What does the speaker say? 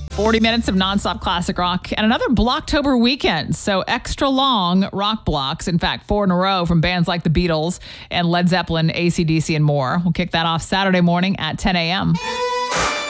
40 minutes of nonstop classic rock and another Blocktober weekend. So extra long rock blocks. In fact, 4 in a row from bands like the Beatles and Led Zeppelin, AC/DC, and more. We'll kick that off Saturday morning at 10 a.m.